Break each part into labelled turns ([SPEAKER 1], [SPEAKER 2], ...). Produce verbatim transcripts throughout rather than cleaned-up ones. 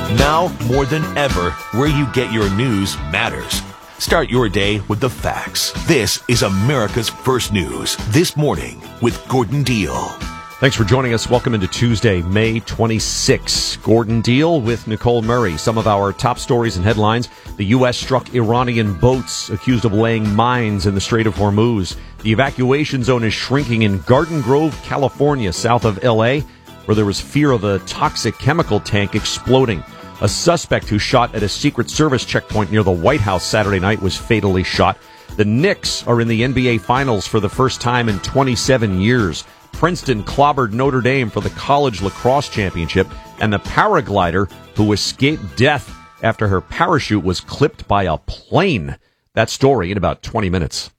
[SPEAKER 1] Now, more than ever, where you get your news matters. Start your day with the facts. This is America's First News This Morning with Gordon Deal.
[SPEAKER 2] Thanks for joining us. Welcome into Tuesday, May twenty-sixth. Gordon Deal with Nicole Murray. Some of our top stories and headlines. The U S struck Iranian boats accused of laying mines in the Strait of Hormuz. The evacuation zone is shrinking in Garden Grove, California, south of L A, where there was fear of a toxic chemical tank exploding. A suspect who shot at a Secret Service checkpoint near the White House Saturday night was fatally shot. The Knicks are in the N B A Finals for the first time in twenty-seven years. Princeton clobbered Notre Dame for the college lacrosse championship. And the paraglider who escaped death after her parachute was clipped by a plane. That story in about twenty minutes.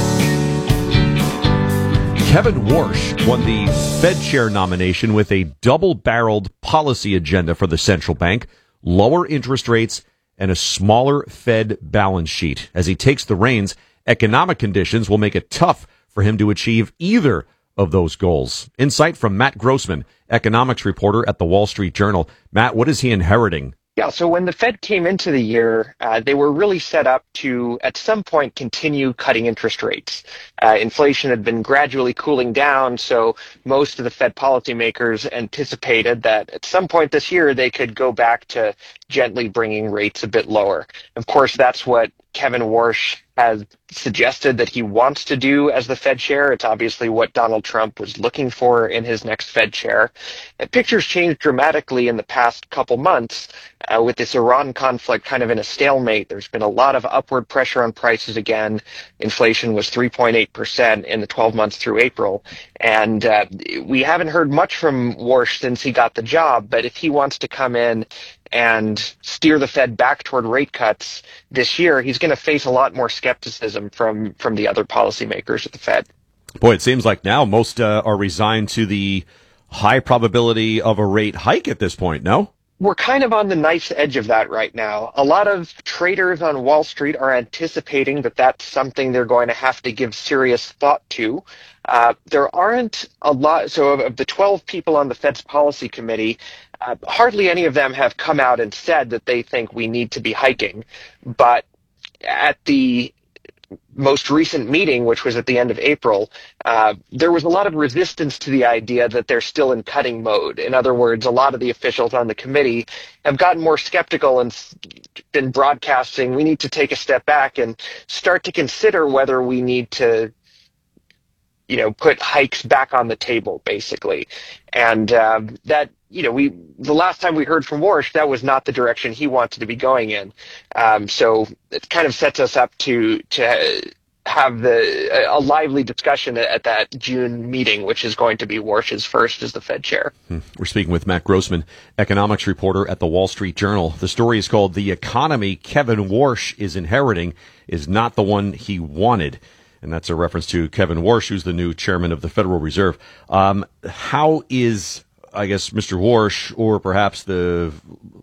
[SPEAKER 2] Kevin Warsh won the Fed chair nomination with a double-barreled policy agenda for the central bank. Lower interest rates, and a smaller Fed balance sheet. As he takes the reins, economic conditions will make it tough for him to achieve either of those goals. Insight from Matt Grossman, economics reporter at the Wall Street Journal. Matt, what is he inheriting?
[SPEAKER 3] Yeah, so when the Fed came into the year, uh, they were really set up to, at some point, continue cutting interest rates. Uh, inflation had been gradually cooling down, so most of the Fed policymakers anticipated that at some point this year they could go back to gently bringing rates a bit lower. Of course, that's what Kevin Warsh has suggested that he wants to do as the Fed chair. It's obviously what Donald Trump was looking for in his next Fed chair. And pictures changed dramatically in the past couple months uh, with this Iran conflict kind of in a stalemate. There's been a lot of upward pressure on prices again. Inflation was three point eight percent in the twelve months through April. And uh, we haven't heard much from Warsh since he got the job, but if he wants to come in and steer the Fed back toward rate cuts this year, he's going to face a lot more skepticism from, from the other policymakers at the Fed.
[SPEAKER 2] Boy, it seems like now most uh, are resigned to the high probability of a rate hike at this point, no?
[SPEAKER 3] We're kind of on the knife's edge of that right now. A lot of traders on Wall Street are anticipating that that's something they're going to have to give serious thought to. Uh, there aren't a lot. So of, of the twelve people on the Fed's policy committee, uh, hardly any of them have come out and said that they think we need to be hiking. But at the most recent meeting, which was at the end of April, uh, there was a lot of resistance to the idea that they're still in cutting mode. In other words, a lot of the officials on the committee have gotten more skeptical and been broadcasting, we need to take a step back and start to consider whether we need to, you know, put hikes back on the table, basically. And uh, that, you know, we the last time we heard from Warsh, that was not the direction he wanted to be going in. Um, so it kind of sets us up to to have the a lively discussion at that June meeting, which is going to be Warsh's first as the Fed chair.
[SPEAKER 2] We're speaking with Matt Grossman, economics reporter at the Wall Street Journal. The story is called "The Economy Kevin Warsh is Inheriting is Not the One He Wanted." And that's a reference to Kevin Warsh, who's the new chairman of the Federal Reserve. Um, how is, I guess, Mister Warsh, or perhaps the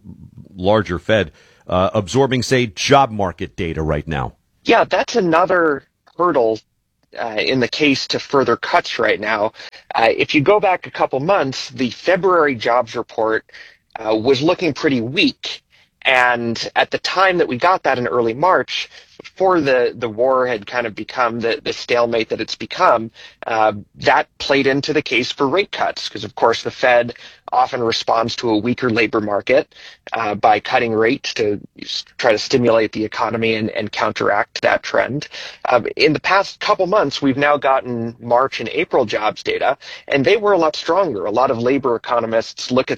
[SPEAKER 2] larger Fed, uh, absorbing, say, job market data right now?
[SPEAKER 3] Yeah, that's another hurdle uh, in the case to further cuts right now. Uh, if you go back a couple months, the February jobs report uh, was looking pretty weak. And at the time that we got that in early March, before the, the war had kind of become the, the stalemate that it's become, uh, that played into the case for rate cuts, because, of course, the Fed often responds to a weaker labor market uh, by cutting rates to try to stimulate the economy and, and counteract that trend. Um, in the past couple months, we've now gotten March and April jobs data, and they were a lot stronger. A lot of labor economists look at